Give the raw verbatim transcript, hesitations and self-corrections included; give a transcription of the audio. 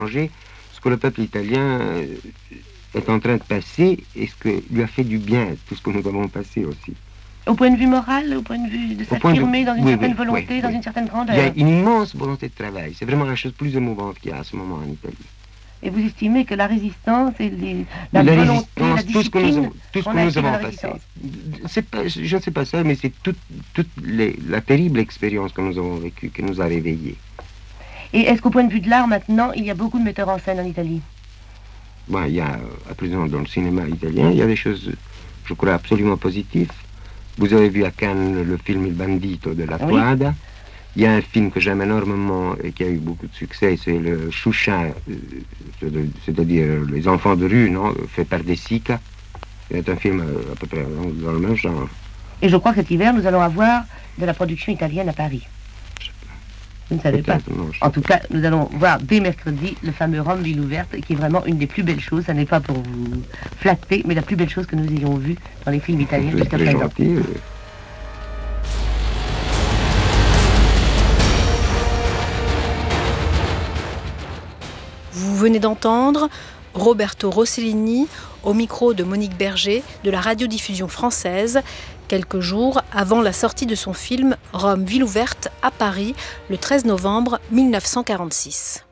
Ce que le peuple italien est en train de passer et ce que lui a fait du bien, tout ce que nous avons passé aussi. Au point de vue moral, au point de vue de s'affirmer dans une oui, certaine oui, volonté, oui, dans oui. une certaine grandeur. Il y a une immense volonté de travail. C'est vraiment la chose plus émouvante qu'il y a à ce moment en Italie. Et vous estimez que la résistance et les, la, la volonté, résistance, la tout ce que nous avons, tout ce que nous avons passé. C'est pas, je ne sais pas ça, mais c'est toute, toute les, la terrible expérience que nous avons vécue, qui nous a réveillés. Et est-ce qu'au point de vue de l'art, maintenant, il y a beaucoup de metteurs en scène en Italie? Bon, il y a, à présent, dans le cinéma italien, il y a des choses, je crois, absolument positives. Vous avez vu à Cannes le film Il Bandito de la Toada. Oui. Il y a un film que j'aime énormément et qui a eu beaucoup de succès, c'est le Chouchin, c'est-à-dire Les enfants de rue, non, fait par De Sica. C'est un film à peu près dans le même genre. Et je crois que cet hiver, nous allons avoir de la production italienne à Paris. Vous ne savez pas. Non, en tout cas, nous allons voir dès mercredi le fameux Rome Ville ouverte, qui est vraiment une des plus belles choses. Ça n'est pas pour vous flatter, mais la plus belle chose que nous ayons vue dans les films italiens jusqu'à présent. Gentil, oui. Vous venez d'entendre Roberto Rossellini au micro de Monique Berger de la radiodiffusion française, quelques jours avant la sortie de son film Rome Ville ouverte à Paris le treize novembre mille neuf cent quarante-six.